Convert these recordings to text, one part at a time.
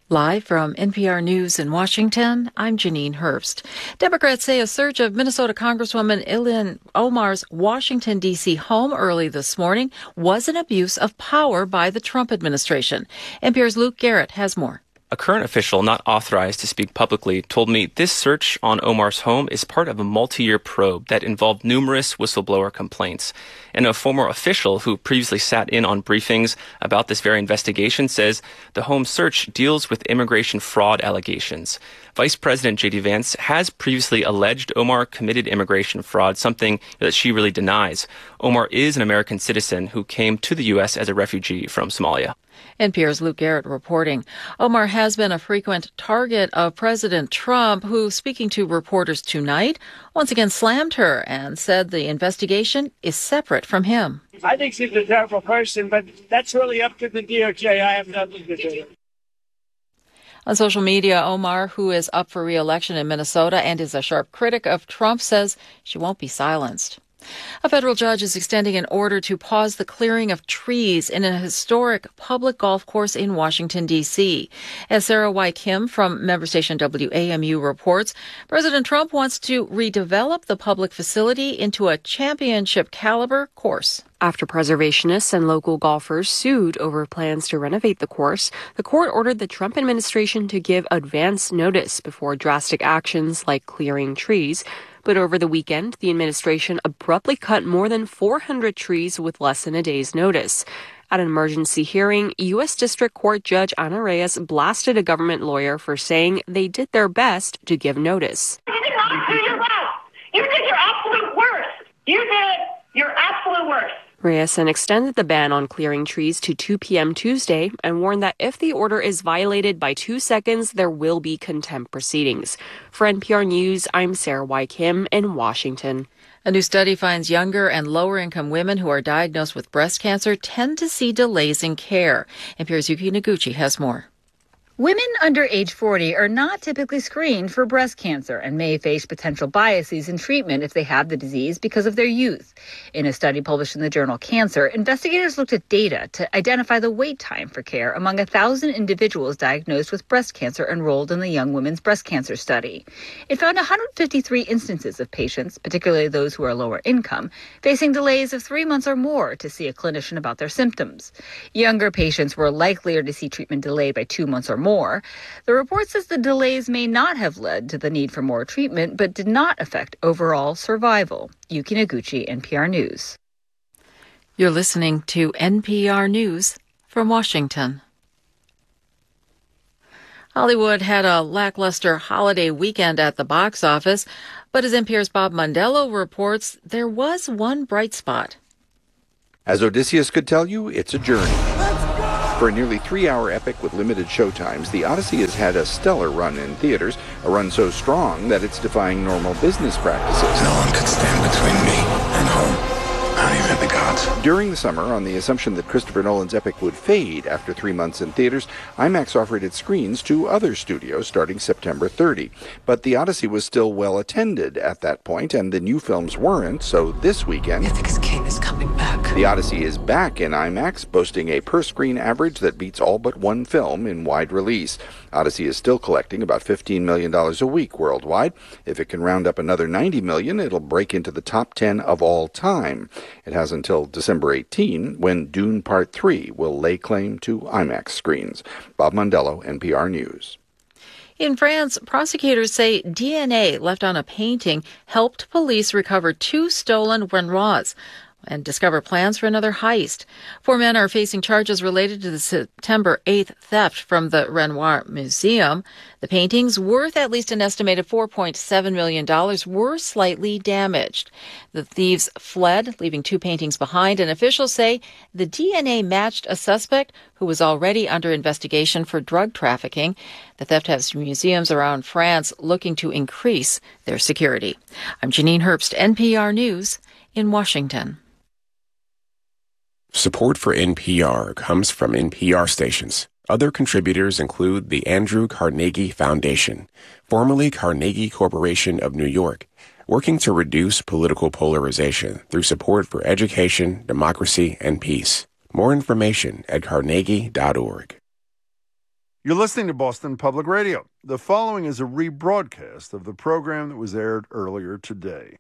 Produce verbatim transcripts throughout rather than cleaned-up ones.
Live from N P R News in Washington, I'm Janine Herbst. Democrats say a search of Minnesota Congresswoman Ilhan Omar's Washington, D C home early this morning was an abuse of power by the Trump administration. N P R's Luke Garrett has more. A current official not authorized to speak publicly told me this search on Omar's home is part of a multi-year probe that involved numerous whistleblower complaints. And a former official who previously sat in on briefings about this very investigation says the home search deals with immigration fraud allegations. Vice President J D Vance has previously alleged Omar committed immigration fraud, something that she really denies. Omar is an American citizen who came to the U S as a refugee from Somalia. N P R's Luke Garrett reporting. Omar has been a frequent target of President Trump, who, speaking to reporters tonight, once again slammed her and said the investigation is separate from him. I think she's a terrible person, but that's really up to the D O J. I have nothing to do with it. On social media, Omar, who is up for re-election in Minnesota and is a sharp critic of Trump, says she won't be silenced. A federal judge is extending an order to pause the clearing of trees in a historic public golf course in Washington, D C. As Sarah Y. Kim from member station W A M U reports, President Trump wants to redevelop the public facility into a championship-caliber course. After preservationists and local golfers sued over plans to renovate the course, the court ordered the Trump administration to give advance notice before drastic actions like clearing trees. But over the weekend, the administration abruptly cut more than four hundred trees with less than a day's notice. At an emergency hearing, U S District Court Judge Ana Reyes blasted a government lawyer for saying they did their best to give notice. You did not do your best. You did your absolute worst. You did your absolute worst. Reyes then extended the ban on clearing trees to two p.m. Tuesday and warned that if the order is violated by two seconds, there will be contempt proceedings. For N P R News, I'm Sarah Y. Kim in Washington. A new study finds younger and lower-income women who are diagnosed with breast cancer tend to see delays in care. N P R's Yuki Noguchi has more. Women under age forty are not typically screened for breast cancer and may face potential biases in treatment if they have the disease because of their youth. In a study published in the journal Cancer, investigators looked at data to identify the wait time for care among one thousand individuals diagnosed with breast cancer enrolled in the Young Women's Breast Cancer Study. It found one hundred fifty-three instances of patients, particularly those who are lower income, facing delays of three months or more to see a clinician about their symptoms. Younger patients were likelier to see treatment delayed by two months or more. More. The report says the delays may not have led to the need for more treatment, but did not affect overall survival. Yuki Noguchi, N P R News. You're listening to N P R News from Washington. Hollywood had a lackluster holiday weekend at the box office, but as N P R's Bob Mondello reports, there was one bright spot. As Odysseus could tell you, it's a journey. For a nearly three-hour epic with limited showtimes, The Odyssey has had a stellar run in theaters, a run so strong that it's defying normal business practices. No one could stand between me and home, not even the gods. During the summer, on the assumption that Christopher Nolan's epic would fade after three months in theaters, IMAX offered its screens to other studios starting September thirtieth. But The Odyssey was still well attended at that point, and the new films weren't, so this weekend... Ithaca's king is coming back. The Odyssey is back in IMAX, boasting a per-screen average that beats all but one film in wide release. Odyssey is still collecting about fifteen million dollars a week worldwide. If it can round up another ninety million dollars, it'll break into the top ten of all time. It has until December eighteenth, when Dune Part three will lay claim to IMAX screens. Bob Mondello, N P R News. In France, prosecutors say D N A left on a painting helped police recover two stolen Renoirs and discover plans for another heist. Four men are facing charges related to the September eighth theft from the Renoir Museum. The paintings, worth at least an estimated four point seven million dollars, were slightly damaged. The thieves fled, leaving two paintings behind, and officials say the D N A matched a suspect who was already under investigation for drug trafficking. The theft has museums around France looking to increase their security. I'm Janine Herbst, N P R News in Washington. Support for N P R comes from N P R stations. Other contributors include the Andrew Carnegie Foundation, formerly Carnegie Corporation of New York, working to reduce political polarization through support for education, democracy, and peace. More information at carnegie dot org. You're listening to Boston Public Radio. The following is a rebroadcast of the program that was aired earlier today.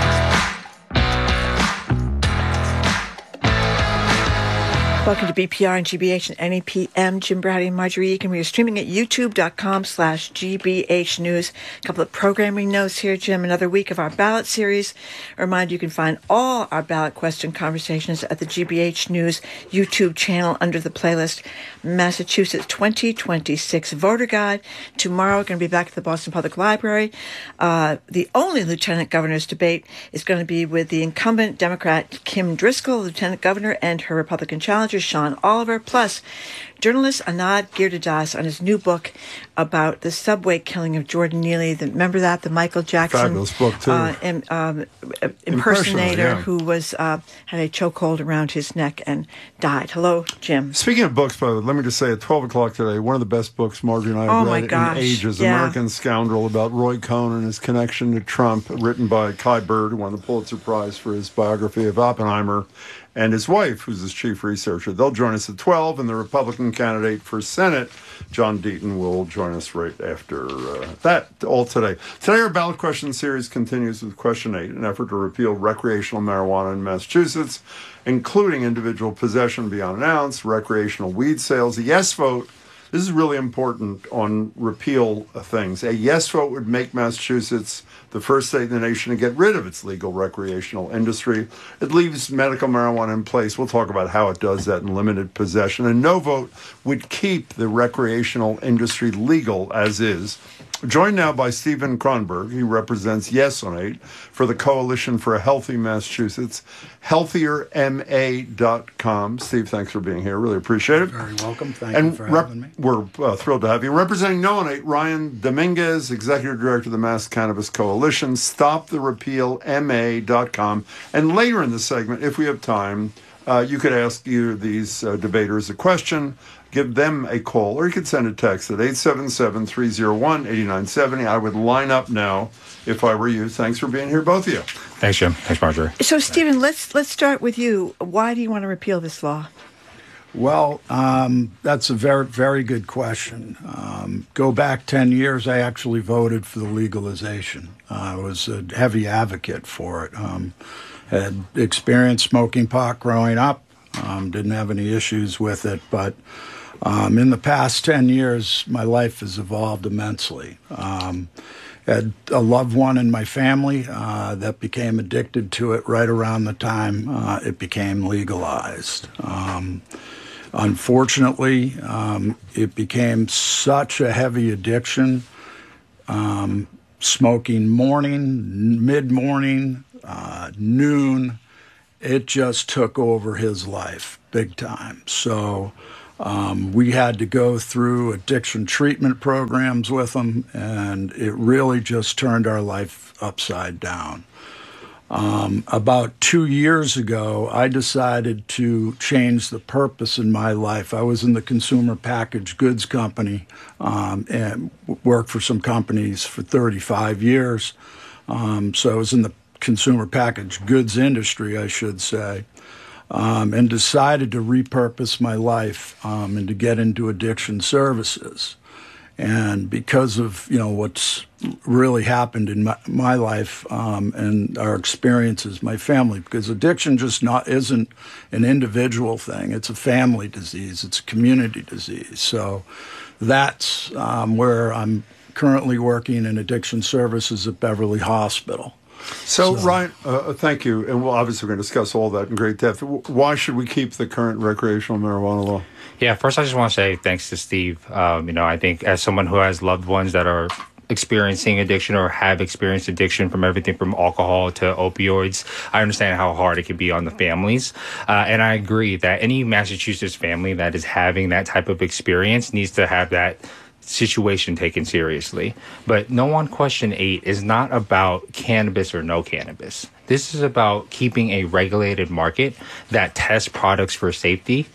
Welcome to B P R and G B H and N E P M. Jim Brady and Marjorie Eakin. We are streaming at youtube.com slash GBH News. A couple of programming notes here, Jim. Another week of our ballot series. A reminder, you can find all our ballot question conversations at the G B H News YouTube channel under the playlist Massachusetts twenty twenty-six Voter Guide. Tomorrow, we're going to be back at the Boston Public Library. Uh, the only lieutenant governor's debate is going to be with the incumbent Democrat Kim Driscoll, lieutenant governor, and her Republican challenger, Sean Oliver, plus journalist Anand Giridharadas on his new book about the subway killing of Jordan Neely. The, remember that? The Michael Jackson Fabulous book too. Uh, im, um, impersonator yeah. who was uh, had a chokehold around his neck and died. Hello, Jim. Speaking of books, by the way, let me just say at twelve o'clock today, one of the best books Marjorie and I have Oh, my read gosh. in ages, Yeah. American Scoundrel, about Roy Cohn and his connection to Trump, written by Kai Bird, who won the Pulitzer Prize for his biography of Oppenheimer, and his wife, who's his chief researcher. They'll join us at twelve, and the Republican candidate for Senate, John Deaton, will join us right after uh, that, all today. Today, our ballot question series continues with question eight, an effort to repeal recreational marijuana in Massachusetts, including individual possession beyond an ounce, recreational weed sales. A yes vote. This is really important on repeal things. A yes vote would make Massachusetts the first state in the nation to get rid of its legal recreational industry. It leaves medical marijuana in place. We'll talk about how it does that in limited possession. A no vote would keep the recreational industry legal as is. Joined now by Stephen Kronberg. He represents Yes on eight for the Coalition for a Healthy Massachusetts, healthier M A dot com. Steve, thanks for being here. Really appreciate it. Very welcome. Thank and you for rep- having me. We're uh, thrilled to have you. Representing No on eight, Ryan Dominguez, Executive Director of the Mass Cannabis Coalition, stop the repeal M A dot com. And later in the segment, if we have time, uh, you could ask either of these uh, debaters a question, give them a call, or you could send a text at eight seven seven, three oh one, eight nine seven oh. I would line up now if I were you. Thanks for being here, both of you. Thanks, Jim. Thanks, Marjorie. So, Stephen, let's let's start with you. Why do you want to repeal this law? Well, um, that's a very, very good question. Um, go back ten years, I actually voted for the legalization. Uh, I was a heavy advocate for it. Um, had experienced smoking pot growing up, um, didn't have any issues with it, but um, in the past ten years, my life has evolved immensely. Um, had a loved one in my family uh, that became addicted to it right around the time uh, it became legalized. Um, Unfortunately, um, it became such a heavy addiction, um, smoking morning, mid-morning, uh, noon. It just took over his life big time. So um, we had to go through addiction treatment programs with him, and it really just turned our life upside down. Um, about two years ago, I decided to change the purpose in my life. I was in the consumer packaged goods company um, and worked for some companies for thirty-five years. Um, so I was in the consumer packaged goods industry, I should say, um, and decided to repurpose my life um, and to get into addiction services. And because of, you know, what's really happened in my, my life um, and our experiences, my family, because addiction just not isn't an individual thing. It's a family disease. It's a community disease. So that's um, where I'm currently working in addiction services at Beverly Hospital. So, So- Ryan, uh, thank you. And we'll obviously we're going to discuss all that in great depth. Why should we keep the current recreational marijuana law? Yeah, first I just want to say thanks to Steve. Um, you know, I think as someone who has loved ones that are experiencing addiction or have experienced addiction from everything from alcohol to opioids, I understand how hard it can be on the families. Uh, and I agree that any Massachusetts family that is having that type of experience needs to have that situation taken seriously. But No on Question eight is not about cannabis or no cannabis. This is about keeping a regulated market that tests products for safety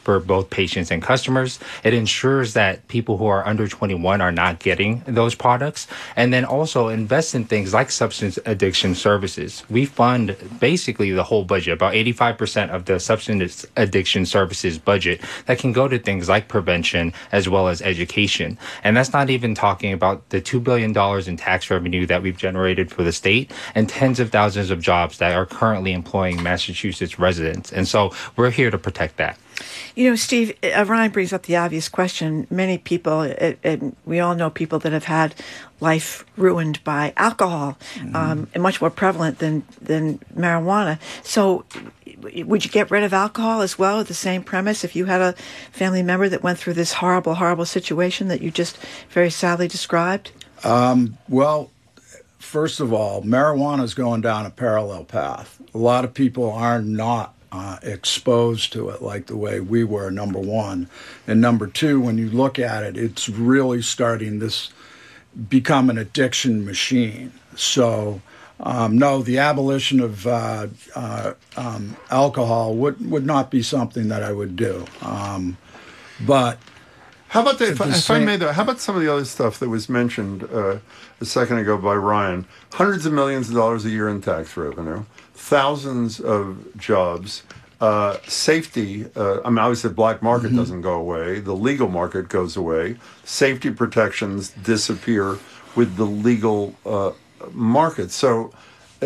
for both patients and customers. It ensures that people who are under twenty-one are not getting those products. And then also invest in things like substance addiction services. We fund basically the whole budget, about eighty-five percent of the substance addiction services budget that can go to things like prevention as well as education. And that's not even talking about the two billion dollars in tax revenue that we've generated for the state and tens of thousands of jobs that are currently employing Massachusetts residents. And so we're here to protect that. You know, Steve, uh, Ryan brings up the obvious question. Many people, it, it, we all know people that have had life ruined by alcohol, mm-hmm. um, and much more prevalent than, than marijuana. So would you get rid of alcohol as well, the same premise, if you had a family member that went through this horrible, horrible situation that you just very sadly described? Um, well, first of all, marijuana is going down a parallel path. A lot of people are not Uh, exposed to it like the way we were, number one. And number two, when you look at it, it's really starting this become an addiction machine. So, um, no, the abolition of uh, uh, um, alcohol would, would not be something that I would do. Um, but how about the, if, the if same, I may, though, how about some of the other stuff that was mentioned uh, a second ago by Ryan? Hundreds of millions of dollars a year in tax revenue. Thousands of jobs, uh, safety. Uh, I mean, obviously, the black market mm-hmm. doesn't go away. The legal market goes away. Safety protections disappear with the legal uh, market. So, uh,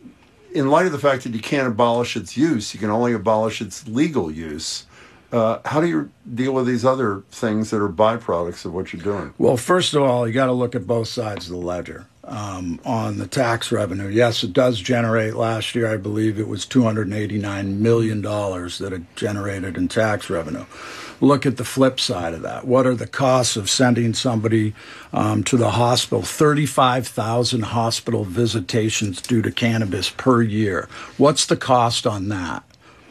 in light of the fact that you can't abolish its use, you can only abolish its legal use. Uh, how do you deal with these other things that are byproducts of what you're doing? Well, first of all, you got to look at both sides of the ledger. Um, on the tax revenue, yes, it does generate. Last year, I believe it was two hundred eighty-nine million dollars that it generated in tax revenue. Look at the flip side of that. What are the costs of sending somebody um, to the hospital? thirty-five thousand hospital visitations due to cannabis per year. What's the cost on that?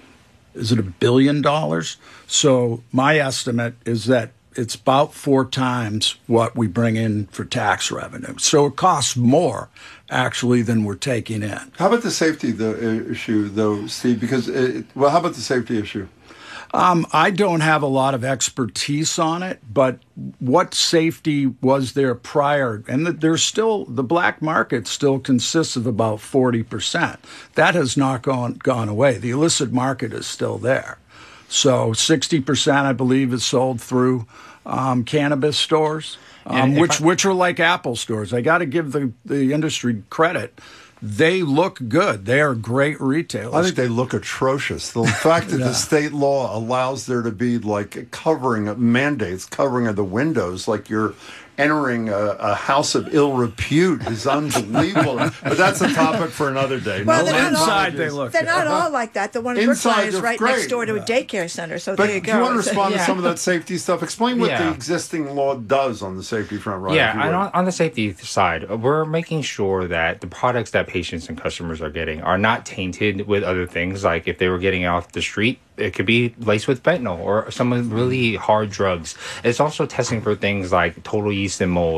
Is it a billion dollars? So my estimate is that it's about four times what we bring in for tax revenue. So it costs more, actually, than we're taking in. How about the safety the issue, though, Steve? Because, it, well, how about the safety issue? Um, I don't have a lot of expertise on it, but what safety was there prior? And the, there's still, the black market still consists of about forty percent. That has not gone, gone away. The illicit market is still there. So sixty percent, I believe, is sold through um, cannabis stores, um, which I, which are like Apple stores. I got to give the, the industry credit. They look good. They are great retailers. I think they look atrocious. The fact that yeah. the state law allows there to be like covering mandates, covering of the windows, like you're entering a, a house of ill repute is unbelievable. But that's a topic for another day. Well, no they're inside all, they look. They're not all like that. The one in Brookline is right great. next door to a daycare center. So but there you go. Do you want to respond yeah. to some of that safety stuff? Explain what yeah. the existing law does on the safety front, right? Yeah, and on, on the safety side, we're making sure that the products that patients and customers are getting are not tainted with other things. Like if they were getting off the street, it could be laced with fentanyl or some really hard drugs. It's also testing for things like total yeast and mold.